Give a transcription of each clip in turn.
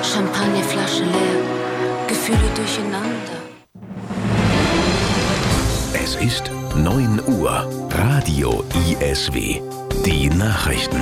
Champagnerflasche leer, Gefühle durcheinander. Es ist 9 Uhr. Radio ISW. Die Nachrichten.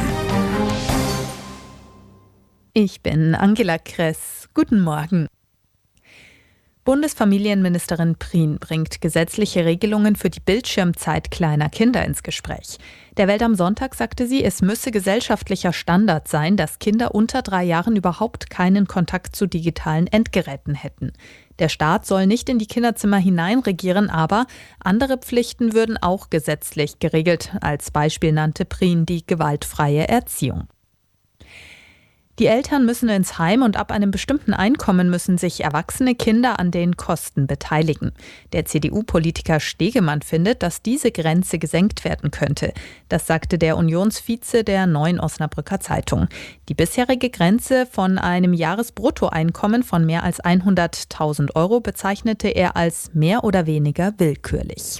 Ich bin Angela Kress. Guten Morgen. Bundesfamilienministerin Prien bringt gesetzliche Regelungen für die Bildschirmzeit kleiner Kinder ins Gespräch. Der Welt am Sonntag sagte sie, es müsse gesellschaftlicher Standard sein, dass Kinder unter 3 Jahren überhaupt keinen Kontakt zu digitalen Endgeräten hätten. Der Staat soll nicht in die Kinderzimmer hineinregieren, aber andere Pflichten würden auch gesetzlich geregelt. Als Beispiel nannte Prien die gewaltfreie Erziehung. Die Eltern müssen ins Heim und ab einem bestimmten Einkommen müssen sich erwachsene Kinder an den Kosten beteiligen. Der CDU-Politiker Stegemann findet, dass diese Grenze gesenkt werden könnte. Das sagte der Unionsvize der Neuen Osnabrücker Zeitung. Die bisherige Grenze von einem Jahresbruttoeinkommen von mehr als 100.000 Euro bezeichnete er als mehr oder weniger willkürlich.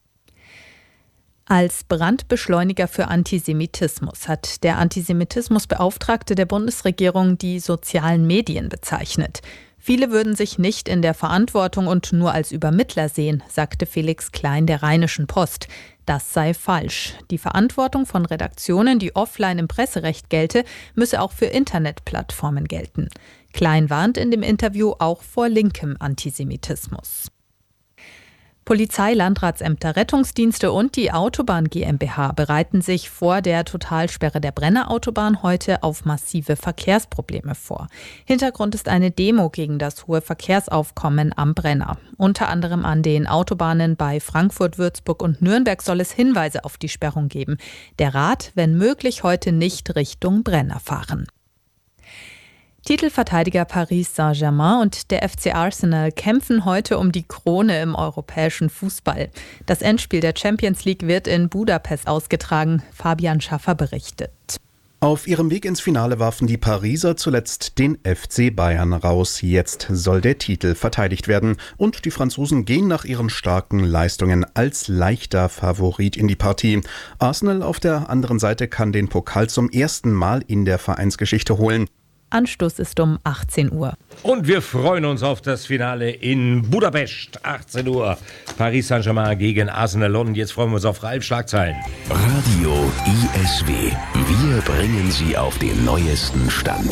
Als Brandbeschleuniger für Antisemitismus hat der Antisemitismusbeauftragte der Bundesregierung die sozialen Medien bezeichnet. Viele würden sich nicht in der Verantwortung und nur als Übermittler sehen, sagte Felix Klein der Rheinischen Post. Das sei falsch. Die Verantwortung von Redaktionen, die offline im Presserecht gelte, müsse auch für Internetplattformen gelten. Klein warnt in dem Interview auch vor linkem Antisemitismus. Polizei, Landratsämter, Rettungsdienste und die Autobahn GmbH bereiten sich vor der Totalsperre der Brenner-Autobahn heute auf massive Verkehrsprobleme vor. Hintergrund ist eine Demo gegen das hohe Verkehrsaufkommen am Brenner. Unter anderem an den Autobahnen bei Frankfurt, Würzburg und Nürnberg soll es Hinweise auf die Sperrung geben. Der Rat, wenn möglich, heute nicht Richtung Brenner fahren. Titelverteidiger Paris Saint-Germain und der FC Arsenal kämpfen heute um die Krone im europäischen Fußball. Das Endspiel der Champions League wird in Budapest ausgetragen. Fabian Schaffer berichtet. Auf ihrem Weg ins Finale warfen die Pariser zuletzt den FC Bayern raus. Jetzt soll der Titel verteidigt werden. Und die Franzosen gehen nach ihren starken Leistungen als leichter Favorit in die Partie. Arsenal auf der anderen Seite kann den Pokal zum ersten Mal in der Vereinsgeschichte holen. Anstoß ist um 18 Uhr. Und wir freuen uns auf das Finale in Budapest, 18 Uhr. Paris Saint-Germain gegen Arsenal. Und jetzt freuen wir uns auf Ralf Schlagzeilen. Radio ISW. Wir bringen Sie auf den neuesten Stand.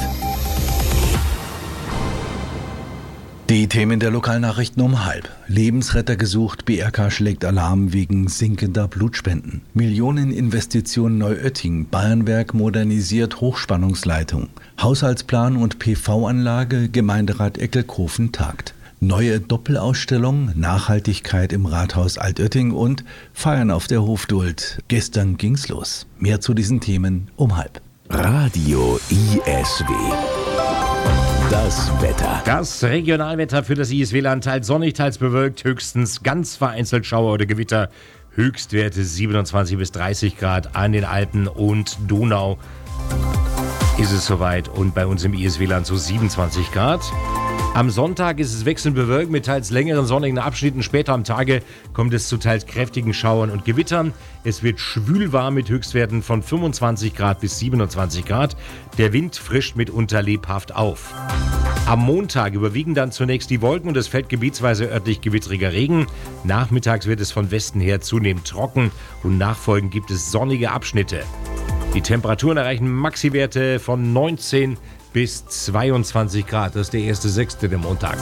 Die Themen der Lokalnachrichten um 12:30. Lebensretter gesucht, BRK schlägt Alarm wegen sinkender Blutspenden. Millioneninvestition Neuötting, Bayernwerk modernisiert Hochspannungsleitung. Haushaltsplan und PV-Anlage, Gemeinderat Eckelkofen tagt. Neue Doppelausstellung, Nachhaltigkeit im Rathaus Altötting und Feiern auf der Hofduld. Gestern ging's los. Mehr zu diesen Themen um 12:30. Radio ISW. Das Wetter. Das Regionalwetter für das ISW-Land, teils sonnig, teils bewölkt, höchstens ganz vereinzelt Schauer oder Gewitter. Höchstwerte 27 bis 30 Grad an den Alpen und Donau ist es soweit und bei uns im ISW-Land so 27 Grad. Am Sonntag ist es wechselnd bewölkt mit teils längeren sonnigen Abschnitten. Später am Tage kommt es zu teils kräftigen Schauern und Gewittern. Es wird schwülwarm mit Höchstwerten von 25 Grad bis 27 Grad. Der Wind frischt mitunter lebhaft auf. Am Montag überwiegen dann zunächst die Wolken und es fällt gebietsweise örtlich gewittriger Regen. Nachmittags wird es von Westen her zunehmend trocken und nachfolgend gibt es sonnige Abschnitte. Die Temperaturen erreichen Maxiwerte von 19 bis 22 Grad. Das ist der 1.6. der Montag.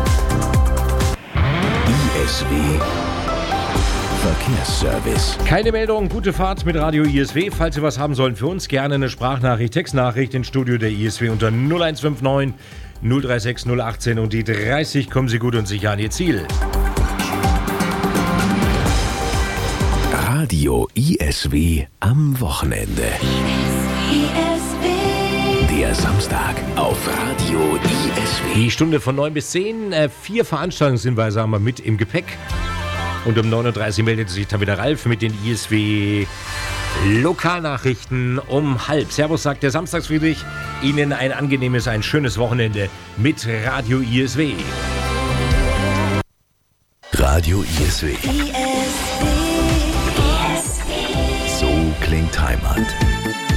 ISW Verkehrsservice. Keine Meldung, gute Fahrt mit Radio ISW. Falls Sie was haben sollen für uns, gerne eine Sprachnachricht, Textnachricht ins Studio der ISW unter 0159 036 018 und die 30. Kommen Sie gut und sicher an Ihr Ziel. Radio ISW am Wochenende. Der Samstag auf Radio ISW. Die Stunde von 9 bis 10. 4 Veranstaltungshinweise haben wir mit im Gepäck. Und um 9.30 Uhr meldet sich dann wieder Ralf mit den ISW Lokalnachrichten um 12:30. Servus, sagt der Samstagsfriedrich. Ihnen ein angenehmes, ein schönes Wochenende mit Radio ISW. Radio ISW. So klingt Heimat.